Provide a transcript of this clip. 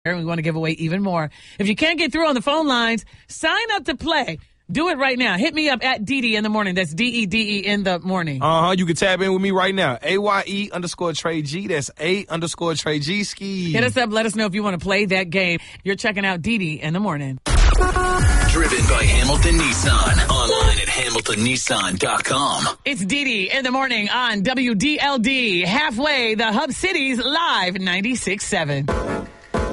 We want to give away even more. If you can't get through on the phone lines, sign up to play. Do it right now. Hit me up at DD in the morning. That's DEDE in the morning. You can tap in with me right now. AYE_Trey G. That's A_Trey G. Ski. Hit us up. Let us know if you want to play that game. You're checking out DD in the morning. Driven by Hamilton Nissan. Online at HamiltonNissan.com. It's DD in the morning on WDLD. Halfway, the Hub Cities Live 96.7.